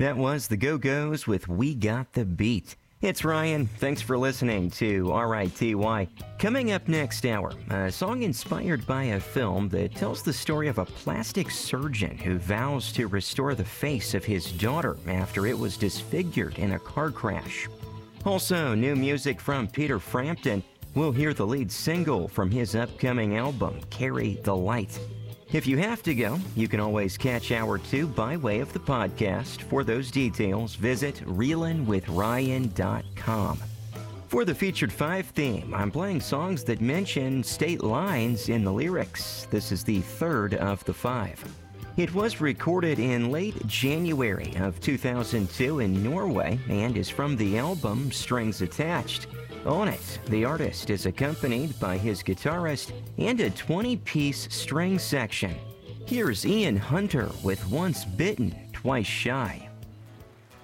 That was the Go-Go's with We Got the Beat. It's Ryan. Thanks for listening to RITY. Coming up next hour, a song inspired by a film that tells the story of a plastic surgeon who vows to restore the face of his daughter after it was disfigured in a car crash. Also, new music from Peter Frampton. We'll hear the lead single from his upcoming album, Carry the Light. If you have to go, you can always catch Hour 2 by way of the podcast. For those details, visit reelinwithryan.com. For the Featured 5 theme, I'm playing songs that mention state lines in the lyrics. This is the third of the 5. It was recorded in late January of 2002 in Norway and is from the album Strings Attached. On it, the artist is accompanied by his guitarist and a 20-piece string section. Here's Ian Hunter with Once Bitten, Twice Shy.